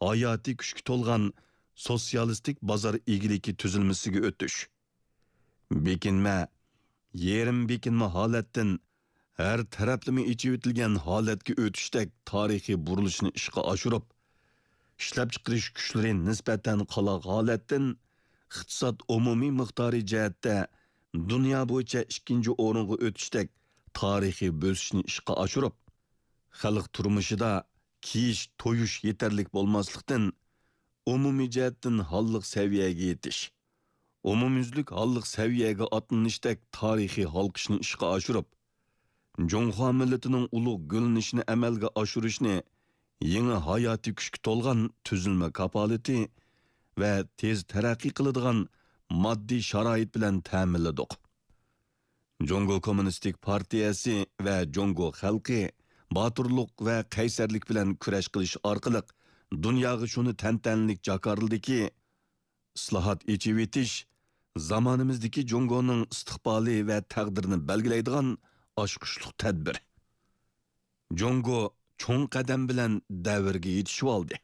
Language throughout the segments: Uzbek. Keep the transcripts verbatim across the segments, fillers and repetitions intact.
hayati kuchga to'lgan sotsialistik bozor egiligi tuzilmasiga o'tish. Bekinma, yerim bekinma holatdan har taraflama ichib o'tilgan holatga o'tishdek tarixiy burilishni ishga oshirib, ishlab chiqarish kuchlari nisbatan qaloq holatdan iqtisod umumiy miqdori jihatda dunyo bo'yicha ikkinchi o'ringa o'tishdek tarixiy bo'sishni ishga oshirib, xalq turmushida kiyish, to'yish yetarlik bo'lmaslikdan umumiy jihatdan holliq saviyaga yetish, umumyuzlik holliq saviyaga otlanishdek tarixiy halqishni ishga oshirib, Jonghua millatining ulug' gullanishini amalga oshirishni yangi hayotiy kuchga to'lgan tuzilma kapolati va tez taraqqiy qiladigan moddiy sharoit bilan ta'minladik. Jongo Kommunistik Partiyasi va Jongo xalqi boturlik va qaysarlik bilan kurash qilish orqali dunyoga shuni tantanlik jakorildiki, islohot echib etish zamonimizdagi Jongoning istiqboli va taqdirini belgilaydigan oshqushliq tadbir. Jongo cho'ng qadam bilan davrga yetishib oldi.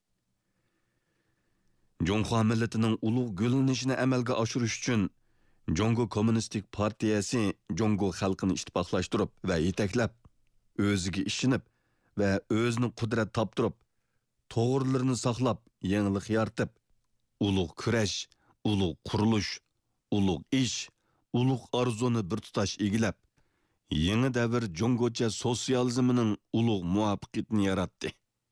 Jonghua millatining ulug' gullanishini amalga oshirish uchun Jongo Kommunistik Partiyasi Jongo xalqini ittifoqlashtirib va yetaklab, o'ziga ishinib va o'zini qudrat toptirib, to'g'rilarini saqlab, yangilik yaratib, ulug' kurash, ulug' qurilish, ulug' ish, ulug' orzuni bir tutash egilab, yangi davr Jongocha sotsializmining ulug' muvaffaqiyatini yaratdi.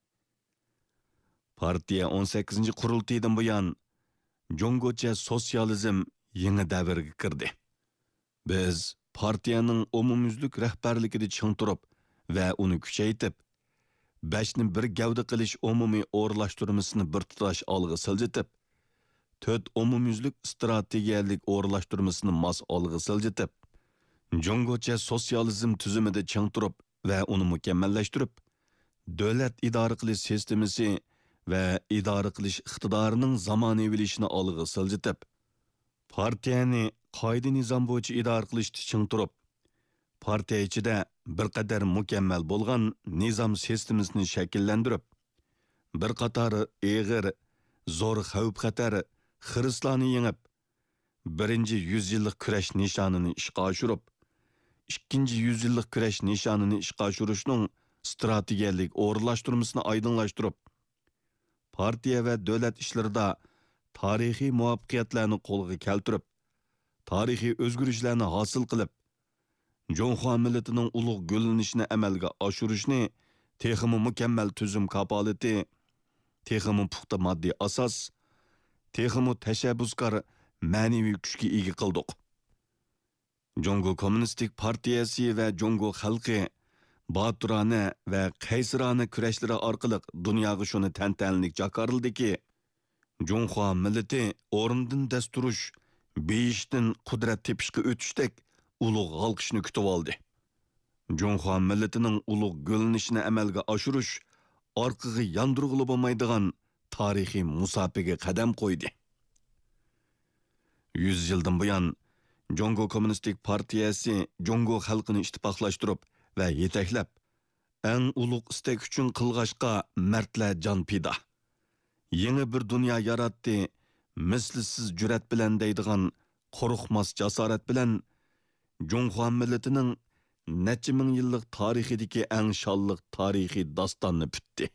Partiya o'n sakkizinchi qurultaydan buyon Jongocha sotsializm yangi davrga kirdi. Biz partiyaning umumyuzlik rahbarligida ching turib va uni kuchaytirib, beshni bir gavda qilish umumiy o'rlashtirmasini bir tutash olg'a siljitib, to'rt umumyuzlik strategiyalik o'rlashtirmasini mos olg'a siljitib, Jongocha sotsializm tuzumida ching turib va uni mukammallashtirib, davlat idora qilish sistemasi va idora qilish iqtidorining zamonaviylashini olg'a siljitib, partiyani qoida nizom bo'yicha idora qilishni ching turib, partiya ichida bir qadar mukammal bo'lgan nizom sistemasini shakllantirib, bir qatori eg'ir, zo'r xavf-xatar xiristlarni yengib, birinchi yuz yillik kurash nishonini ishga oshirib, ikkinchi yuz yillik kurash nishonini ishga oshirishning strategiyalik o'rlashtirmasini oydinlashtirib, partiya va davlat ishlarida tarixiy muvaffaqiyatlarni qo'lga keltirib, tarixiy o'zgarishlarni hosil qilib, Jonghua millatining ulug' gullanishini amalga oshirishni texmi mukammal tuzum kapolati, texmi puxta moddiy asos, texmi tashabbuskor ma'naviy kuchga ega qildik. Jongo Kommunistik Partiyasi va Jongo xalqi boturona va qaysarona kurashlari orqali dunyoga shuni tantanlik jakorildiki, Jonghua millati o'rnidan dasturish, beyishdan qudrat tepishga o'tishdek ulug' g'alqishni kutib oldi. Jonghua millatining ulug' gullanishini amalga oshirish orqaga yondirg'ili bo'lmaydigan tarixiy musofaga qadam qo'ydi. yuz yildan buyon Jongo Kommunistik Partiyasi Jongo xalqini ittifoqlashtirib va yetaklab, eng ulug' istak uchun qilg'ashqa mardlar jon pida. Yangi bir dunyo yaratdi, mislsiz jur'at bilan deydigan qo'rqmas jasorat bilan Jonghua millatining necha ming yillik tarixidagi eng shonliq tarixiy dostonni bitdi.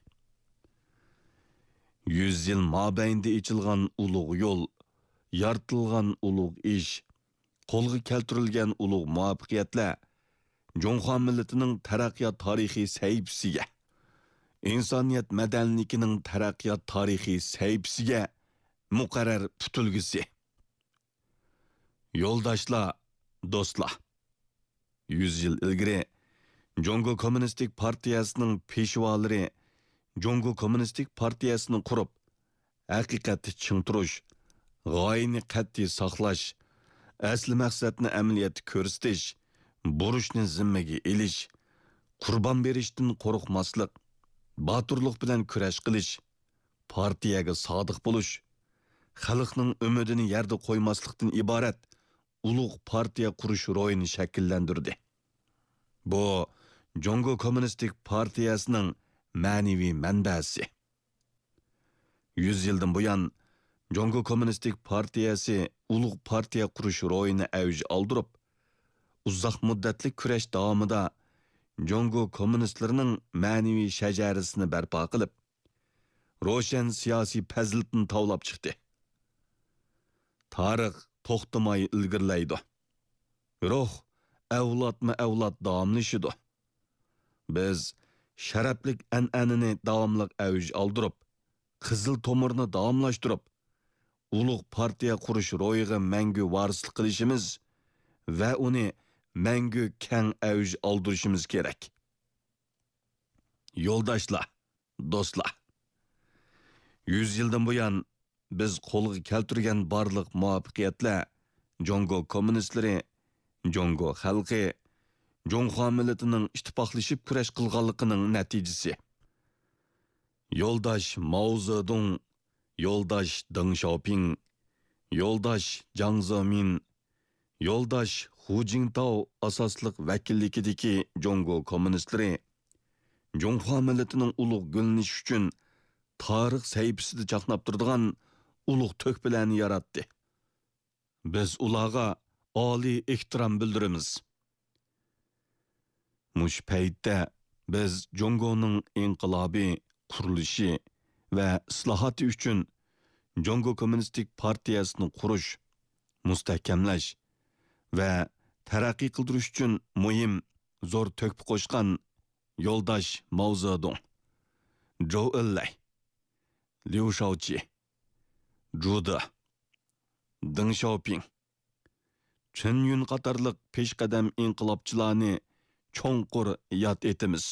yuz yil mobaynida ichilgan ulug' yo'l, yaratilgan ulug' ish, qo'lga keltirilgan ulug' muvaffaqiyatlar Jonghua millatining taraqqiyot tarixiy sahifasiga, insoniyat madaniyatining taraqqiyot tarixiy sahifasiga muqarrar putilgisi. Yo'ldoshlar, do'stlar, yuz yil ilgari Jongo Kommunistik Partiyasining peshvolari Jongo Kommunistik Partiyasini qurib, haqiqatni chingtirish, g'oyani qat'iy saqlash, asli maqsadni amaliyotda ko'rsatish, burishni zimmaga elish, qurbon berishdan qo'rqmaslik, boturlik bilan kurash qilish, partiyaga sodiq bo'lish, xalqning umidini yerda qo'ymaslikdan iborat ulug' partiya qurish ro'yini shakllantirdi. Bu Jongo Kommunistik Partiyasining ma'naviy manbasi. yüz yildan buyon Jongo Kommunistik partiyasi ulug' partiya qurish ro'yini avj oldirib, uzoq muddatli kurash davomida Jongo kommunistlarining ma'naviy shajarasini barpo qilib, ro'shan siyosiy fazilatni tavlab chiqdi. Tarix to'xtamay ilgirlaydi. Ruh avlodma avlod davomlashidi. Biz sharaflik an'anini davomliq avj oldirib, qizil tomirni davomlashtirib, ulug' partiya qurish ro'yiga mangu varislik qilishimiz va uni mangu keng avj oldirishimiz kerak. Yo'ldoshlar, do'stlar. yüz yildan buyon biz qo'lga keltirgan barliq muvaffaqiyatlar Jongo kommunistlari, Jongo xalqi, Jongo millatining ittifoqlashib kurash qilganligining natijasi. Yo'ldosh Mao Zedong, yo'ldosh Deng Xiaoping, yo'ldosh Jiang Zemin, yo'ldosh Hu Jintao asosliq vakillikidagi Jongo kommunistlari Jongo millatining ulug' gulnish uchun tarix sayfisida chaqnab turadigan ulug' to'kpilarni yaratdi. Biz ularga oliy ehtirom bildiramiz. Mush paytda biz Jongoning inqilobiy qurilishi va islohoti uchun Jongo Kommunistik partiyasini qurish, mustahkamlash va taraqqiy qildirish uchun muhim zo'r to'kpi qo'shgan yo'ldosh Mao Zedong, Zhou Enlai, Liu Shaoqi, Zhu De, Deng Xiaoping, Chen Yun qatorliq peshqadam inqilobchilarni cho'nqur yod etamiz.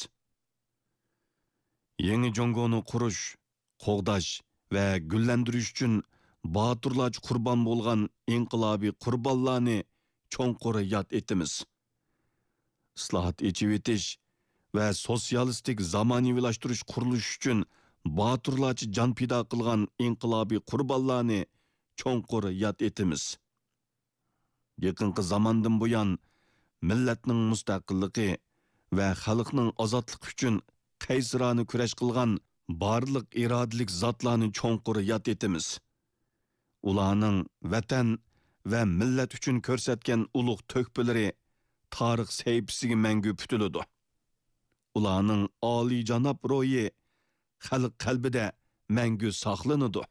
Yangi Jongoni qurish, qo'g'dash va gullantirish uchun boturlarcha qurbon bo'lgan inqilobiy qurbonlarni cho'nqur yod etamiz. Islohot echib etish va sotsialistik zamonaviylashtirish qurilish uchun boturlarcha jon pido qilgan inqilobiy qurbonlarni cho'nqur yod etamiz. Yaqinqi zamondan buyon millatning mustaqilligi va xalqning ozodligi uchun qaysirona kurash qilgan barliq irodalik zotlarni cho'nqur yod etamiz. Ularning vatan va millat uchun ko'rsatgan ulug' to'kpilari tarix sayfisiga mangu putiladi. Ularning oliy janob ro'yi xalq qalbida mangu saqlanadi.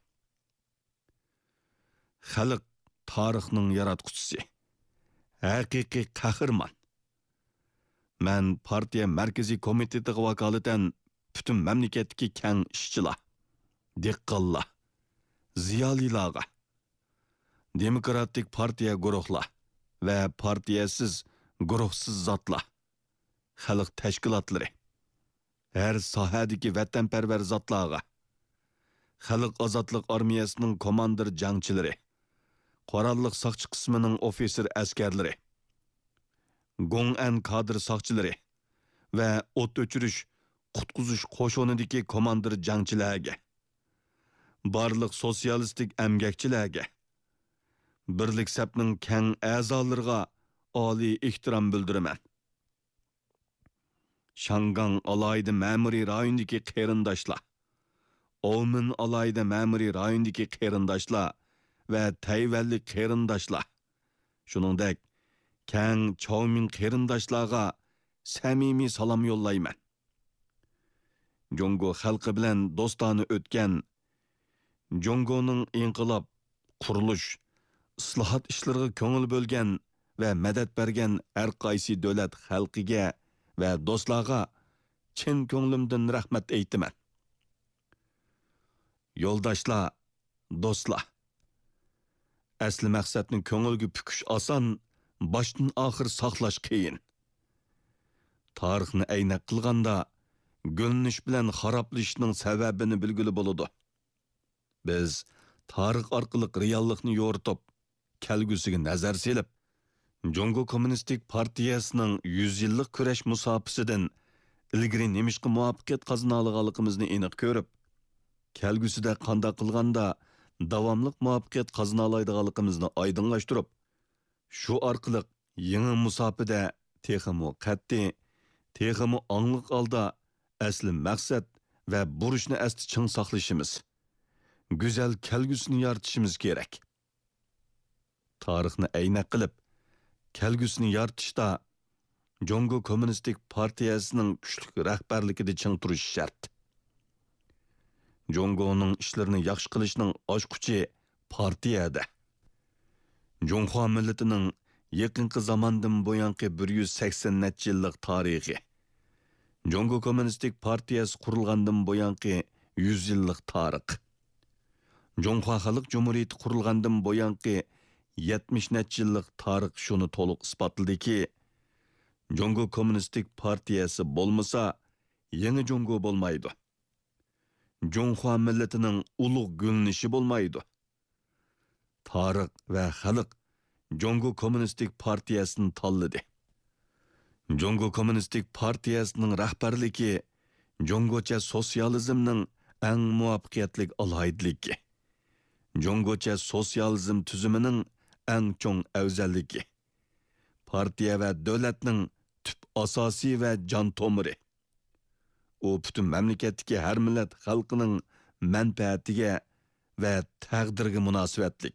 Xalq tarixning yaratquchisi, haqiqiy qahramon. Men partiya markaziy komitetiga vakolatan butun mamlakatdagi keng ishchilar, dehqonlar, ziyolilarga, demokratik partiya guruhlar va partiyasiz guruhsiz zotlar, xalq tashkilotlari, har sohadagi vatanparvar zotlarga, xalq ozodlik armiyasining komandir jangchilari, qurolliq soqchi qismining ofitser askarlari, Gong'an kadr soqchilari va o't o'chirish qutqizish qo'shinidagi komandir jangchilarga, barliq sotsialistik emgakchilarga, birlik sapning keng a'zolariga oliy ehtirom bildiraman. Shangang alayda ma'muriy rayondagi qarindoshlar, Omin alayda ma'muriy rayondagi qarindoshlar va Tayvanlik qarindoshlar, shuningdek keng Chowmin qarindoshlarga samimiy salom yo'llayman. Jongo xalqi bilan do'stona o'tgan, Jongoning inqilob, qurilish, islohot ishlariga ko'ngil bo'lgan va madad bergan har qaysi davlat xalqiga va do'stlarga chin ko'nglimdan rahmat aytaman. Yo'ldoshlar, do'stlar. Asli maqsadni ko'ngilga pukish oson, boshdan oxir saqlash qiyin. Tarixni aynak qilganda gulnish bilan xaroblashning sababini bilgili bo'ladi. Biz tarix orqali reallikni yo'ritib, kelgusiga nazar selib, Jongo Kommunistik partiyasining yüz yillik kurash musofasidan ilgari nemishqa muvaffaqiyat qozona olganligimizni aniq ko'rib, kelgusida qanday qilganda davomli muvaffaqiyat qozona oladiganligimizni oydinlashtirib, shu orqali yangi musofada texmo qat'iy, texmo angliq olda asli maqsad va burishni asti ching saqlashimiz, güzel kelgüsünü yaratışımız gerek. Tarixni aynak qilib, kelgüsünü yaratışda Jongo Kommunistik Partiyasining kuchli rahbarligida ching turish shart. Jongoning ishlarini yaxshi qilishning ochquchi partiyada. Jonghua millatining yaqinqi zamondan buyanqi bir yuz sakson necha yillik tarixi. Jongo Kommunistik Partiyasi qurilgandan buyanqi yuz yillik tarix. Jonghua Xalq Cumhuriyeti qurilgandan buyanqi yetmish necha yillik tarix shuni to'liq isbotladiki, Jongo Kommunistik Partiyasi bo'lmasa, yangi Jongo bo'lmaydi. Jonghua millatining ulug' gulnishi bo'lmaydi. Tarix va xalq Jongo Kommunistik Partiyasini tanladi. Jongo Kommunistik Partiyasining rahbarligi Jongocha sotsializmning eng muvaffaqiyatli alohidligi. Jongocha sotsializm tuzumining eng cho'ng afzalligi. Partiya va davlatning tüp asosiy va jon tomiri. U butun mamlakatdagi har millat xalqining manfaatiga va taqdiriga munosabatlik.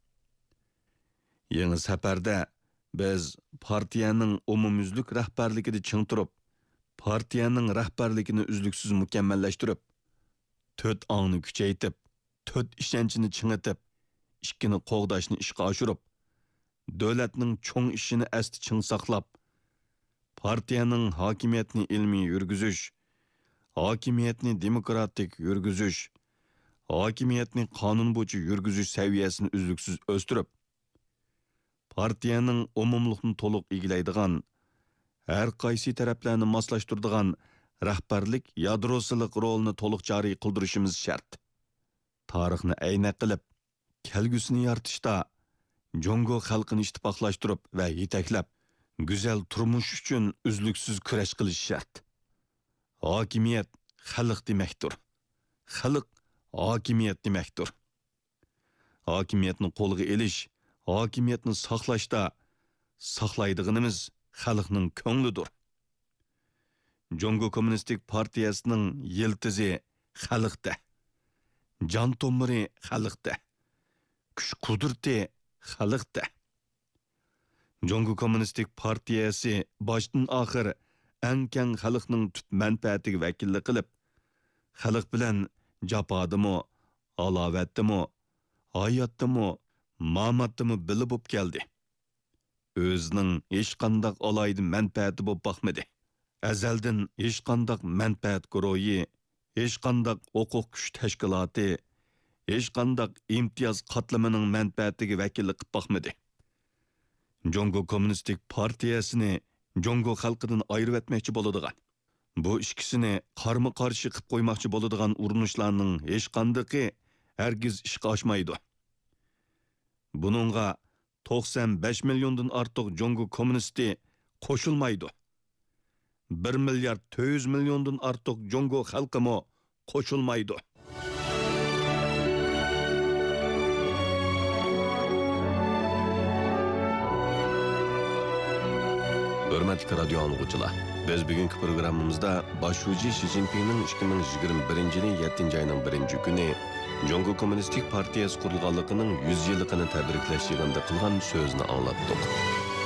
Yangi safarda biz partiyaning umumyuzlik rahbarligida ching turib, partiyaning rahbarligini uzluksiz mukammallashtirib, to'rt ongni kuchaytirib, to'rt ishonchini chingitib, ikkini qo'g'dashni ishga oshirib, davlatning cho'ng ishini asti ching saqlab, partiyaning hokimiyatni ilmiy yurgizish, hokimiyatni demokratik yurgizish, hokimiyatni qonun bo'yicha yurgizish saviyasini uzluksiz o'stirib, partiyaning umumlikni to'liq egallaydigan, har qaysi taraflarni moslashtiradigan rahbarlik yadrosilik rolini to'liq joriy qildirishimiz shart. Tarixni aynak qilib, kelgusini yaratishda Jongo xalqini ittifoqlashtirib va yetaklab, go'zal turmush uchun uzluksiz kurash qilish shart. Hokimiyat xalq demakdir. Xalq hokimiyat demakdir. Hokimiyatni qo'lga elish, hokimiyatni saqlashda saqlaydiganimiz xalqning ko'nglidir. Jongo Kommunistik Partiyasining yiltizi xalqda. Jon tomiri xalqda. Kuch qudrati xalqda. Jongo Kommunistik Partiyasi boshdan oxir eng keng xalqning tut manfaatiga vakillik qilib, xalq bilan jafodimi, alovatdimi, hayotdimi, mamatdimi bilib bo'lib keldi. O'zining hech qanday alaydi manfaati bo'lib baxmadi. Azaldan hech qanday manfaat guruhi, hech qanday huquq kuch tashkiloti, hech qanday imtiyoz qatlamining manfaatiga vakillik qilib baxmadi. Jongo Kommunistik Partiyasini Jongo xalqidan ayirib etmoqchi bo'ladigan, bu ikkisini qarma-qarshi qilib qo'ymoqchi bo'ladigan urinishlarning hech qanday hargiz ishga oshmaydi. Buningga to'qson besh milliondan ortiq Jongo kommunisti qo'shilmaydi. bir milliard to'rt yuz milliondan ortiq Jongo xalqimi qo'shilmaydi. Hurmatli radio anglag'uchilar, biz bugungi programmamizda boshlovchi Xi Jinpingning ikki ming yigirma birinchi yil yettinchi oyning birinchi kuni Jongo Kommunistik Partiyasi qurilganligining yuz yilligini tabriklash yig'inida qilgan so'zni anglatdik.